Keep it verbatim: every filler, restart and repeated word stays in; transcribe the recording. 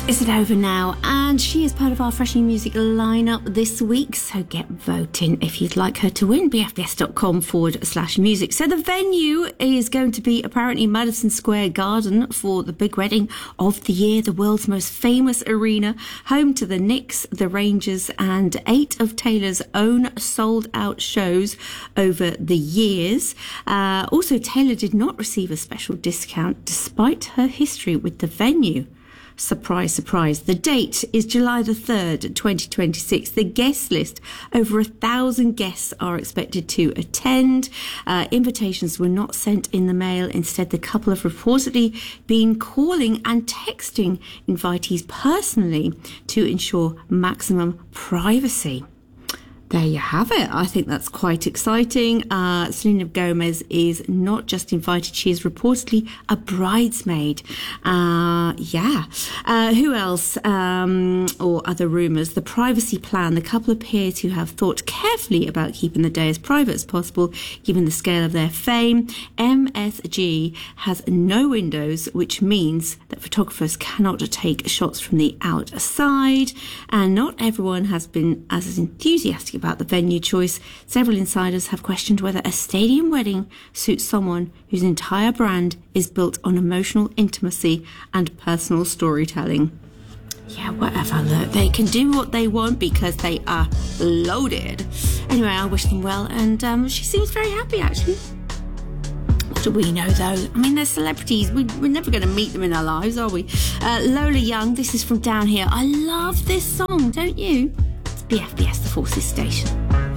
Is it over now? And she is part of our Fresh New Music lineup this week, so get voting if you'd like her to win. bfbs.com forward slash music. So the venue is going to be apparently Madison Square Garden for the big wedding of the year, the world's most famous arena, home to the Knicks, the Rangers, and eight of Taylor's own sold-out shows over the years. Uh, also, Taylor did not receive a special discount despite her history with the venue. Surprise, surprise. The date is July the third, twenty twenty-six. The guest list, over a thousand guests are expected to attend. Uh, invitations were not sent in the mail. Instead, the couple have reportedly been calling and texting invitees personally to ensure maximum privacy. There you have it. I think that's quite exciting. Uh, Selena Gomez is not just invited, she is reportedly a bridesmaid. Uh, yeah. Uh, who else? Um, or other rumours? The privacy plan. The couple appear to have thought carefully about keeping the day as private as possible, given the scale of their fame. M S G has no windows, which means that photographers cannot take shots from the outside. And not everyone has been as enthusiastic about the venue choice. Several insiders have questioned whether a stadium wedding suits someone whose entire brand is built on emotional intimacy and personal storytelling. Yeah, whatever. Look, they can do what they want because they are loaded. Anyway, I wish them well, and um, she seems very happy, actually. What do we know, though? I mean, they're celebrities. We, we're never going to meet them in our lives, are we? Uh, Lola Young, this is from Down Here. I love this song, don't you? B F B S, the Forces Station.